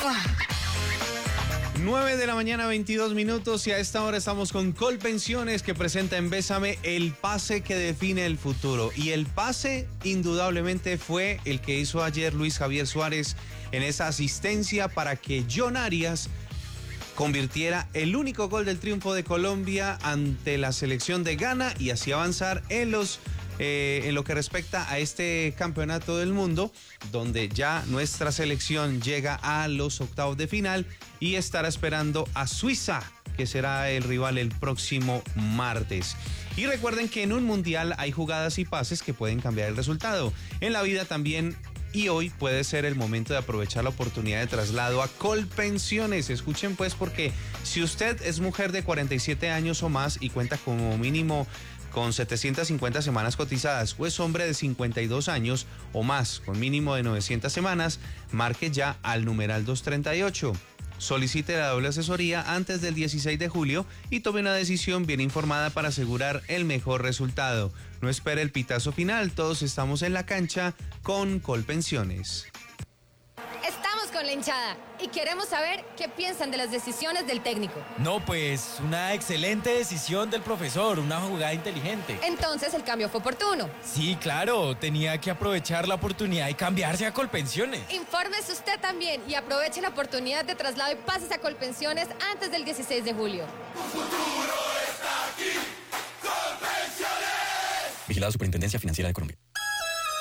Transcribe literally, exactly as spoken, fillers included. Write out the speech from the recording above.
nueve de la mañana, veintidós minutos, y a esta hora estamos con Colpensiones, que presenta en Bésame el pase que define el futuro. Y el pase indudablemente fue el que hizo ayer Luis Javier Suárez en esa asistencia para que John Arias convirtiera el único gol del triunfo de Colombia ante la selección de Ghana y así avanzar en los eh, en lo que respecta a este campeonato del mundo, donde ya nuestra selección llega a los octavos de final y estará esperando a Suiza, que será el rival el próximo martes. Y recuerden que en un mundial hay jugadas y pases que pueden cambiar el resultado. En la vida también. Y hoy puede ser el momento de aprovechar la oportunidad de traslado a Colpensiones. Escuchen pues, porque si usted es mujer de cuarenta y siete años o más y cuenta como mínimo con setecientas cincuenta semanas cotizadas, o es hombre de cincuenta y dos años o más con mínimo de novecientas semanas, marque ya al numeral doscientos treinta y ocho. Solicite la doble asesoría antes del dieciséis de julio y tome una decisión bien informada para asegurar el mejor resultado. No espere el pitazo final, todos estamos en la cancha con Colpensiones. Estamos con la hinchada y queremos saber qué piensan de las decisiones del técnico. No, pues una excelente decisión del profesor, una jugada inteligente. Entonces el cambio fue oportuno. Sí, claro, tenía que aprovechar la oportunidad y cambiarse a Colpensiones. Infórmese usted también y aproveche la oportunidad de traslado y pases a Colpensiones antes del dieciséis de julio. Tu futuro está aquí, Colpensiones. Vigilado Superintendencia Financiera de Colombia.